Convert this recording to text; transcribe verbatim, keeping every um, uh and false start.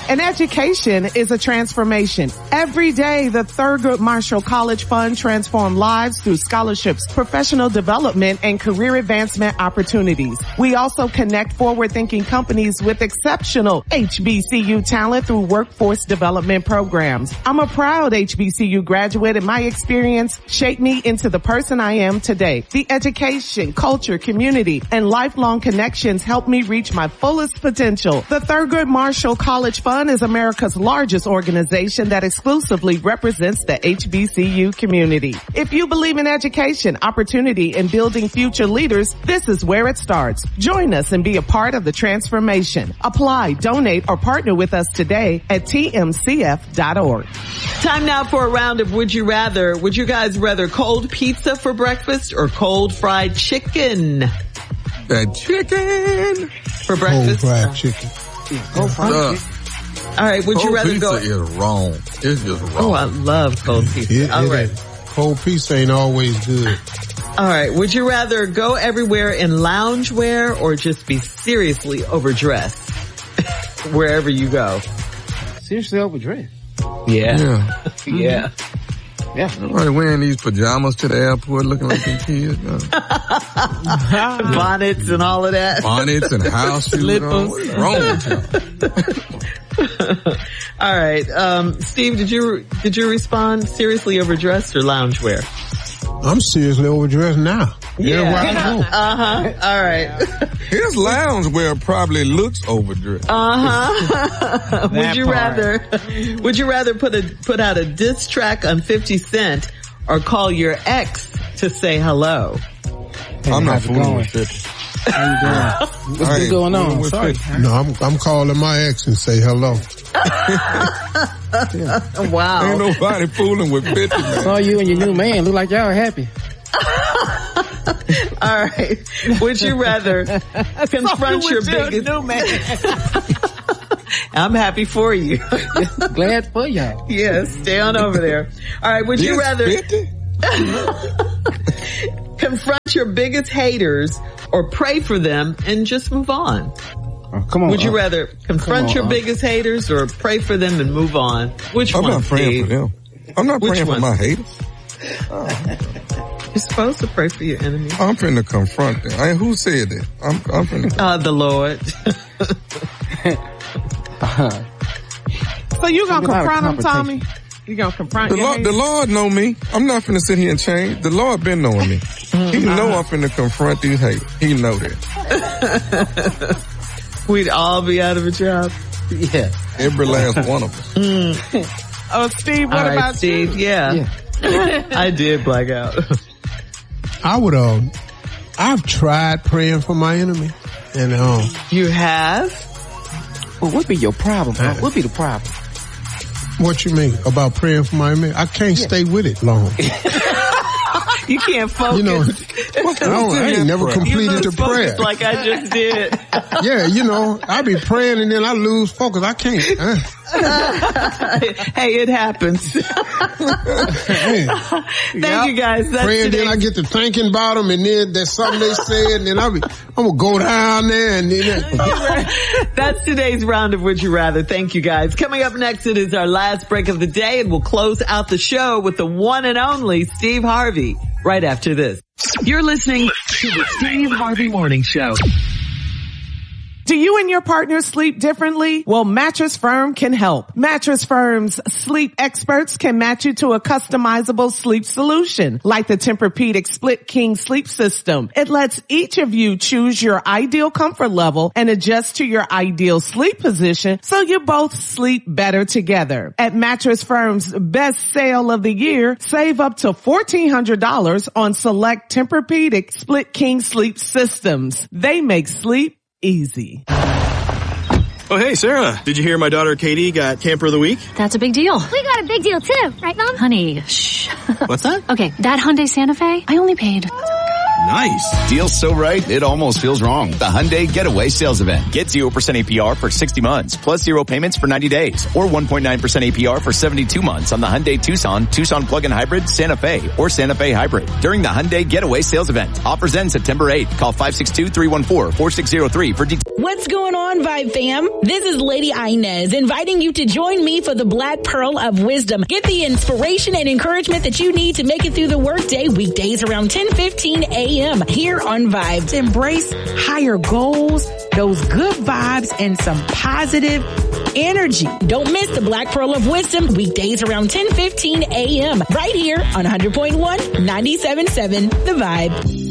An education is a transformation. Every day, the Thurgood Marshall College Fund transforms lives through scholarships, professional development, and career advancement opportunities. We also connect forward-thinking companies with exceptional H B C U talent through workforce development programs. I'm a proud H B C U graduate, and my experience shaped me into the person I am today. The education, culture, community, and lifelong connections helped me reach my fullest potential. The Thurgood Marshall College Fund is America's largest organization that exclusively represents the H B C U community. If you believe in education, opportunity, and building future leaders, this is where it starts. Join us and be a part of the transformation. Apply, donate, or partner with us today at T M C F dot org. Time now for a round of Would You Rather. Would you guys rather cold pizza for breakfast or cold fried chicken? That chicken. For breakfast? Cold fried chicken. Yeah, cold fried uh, chicken. All right, would cold you rather pizza go? is wrong. It's just wrong. Oh, I love cold pizza. It, All it right. Ain't. Cold pizza ain't always good. All right, would you rather go everywhere in loungewear or just be seriously overdressed wherever you go? Seriously overdressed. Yeah. Yeah. Yeah. Yeah. Nobody wearing these pajamas to the airport looking like some kids. No. Bonnets and all of that. Bonnets and house shoes on. What's wrong with y'all? All right. Um, Steve, did you, did you respond seriously overdressed or loungewear? I'm seriously overdressed now. Yeah. I Uh-huh. All right. His loungewear probably looks overdressed. Uh-huh. would you part. rather, would you rather put a, put out a diss track on fifty Cent or call your ex to say hello? Hey, I'm not how's it fooling going? with fifty. How you doing? What's I been ain't going fooling on? with Sorry. fifty. No, I'm, I'm calling my ex and say hello. Wow. Ain't nobody fooling with fifty, man. Saw you and your new man. Look like y'all are happy. All right. Would you rather confront your biggest... new man. I'm happy for you. Glad for y'all. Yes, stay on over there. All right. Would you This rather fifty? confront your biggest haters or pray for them and just move on? Oh, come on. Would you uh, rather confront on, your uh. biggest haters or pray for them and move on? Which I'm one, not praying Steve? for them. I'm not Which praying one? for my haters. You're supposed to pray for your enemies. I'm finna confront them. I, who said that? I'm, I'm finna. Uh, the Lord. So you gonna It's a lot of confront him, Tommy? confrontation. You gonna confront The your Lord, the Lord know me. I'm not finna sit here and change. The Lord been knowing me. He know I'm finna confront these haters. He know that. We'd all be out of a job. Yeah. Every last one of them. Oh, Steve, what All right, about Steve? you? Yeah. Yeah. I did black out. I would, um, I've tried praying for my enemy. And, um, You have? Well, what be your problem, huh? What be the problem? what you mean about praying for my enemy? I can't stay with it long. You can't focus. You know, I, don't, I ain't never You completed lose the prayer. focus like I just did. Yeah, you know, I be praying and then I lose focus. I can't. Uh, Hey, it happens. man. Thank you guys. That's Praying, then I today's, get to thinking about them, and then there's something they said, and then I be, I'm gonna go down there, and then that's today's round of Would You Rather. Thank you guys. Coming up next, it is our last break of the day, and we'll close out the show with the one and only Steve Harvey right after this. You're listening to the Steve Harvey Morning Show. Do you and your partner sleep differently? Well, Mattress Firm can help. Mattress Firm's sleep experts can match you to a customizable sleep solution, like the Tempur-Pedic Split King Sleep System. It lets each of you choose your ideal comfort level and adjust to your ideal sleep position so you both sleep better together. At Mattress Firm's best sale of the year, save up to fourteen hundred dollars on select Tempur-Pedic Split King Sleep Systems. They make sleep easy. Oh, hey, Sarah. Did you hear my daughter Katie got Camper of the Week? That's a big deal. We got a big deal too, right, Mom? Honey, shh. What's that? Okay, that Hyundai Santa Fe, I only paid. Nice. Deal's so right, it almost feels wrong. The Hyundai Getaway Sales Event. Get zero percent A P R for sixty months, plus zero payments for ninety days, or one point nine percent A P R for seventy-two months on the Hyundai Tucson, Tucson Plug-in Hybrid, Santa Fe, or Santa Fe Hybrid. During the Hyundai Getaway Sales Event. Offers end September eighth. Call five six two, three one four, four six zero three for details. What's going on, Vibe fam? This is Lady Inez inviting you to join me for the Black Pearl of Wisdom. Get the inspiration and encouragement that you need to make it through the workday weekdays around ten fifteen a.m. here on Vibe. Embrace higher goals, those good vibes, and some positive energy. Don't miss the Black Pearl of Wisdom weekdays around ten fifteen a.m. right here on one hundred point one, ninety-seven point seven The Vibe.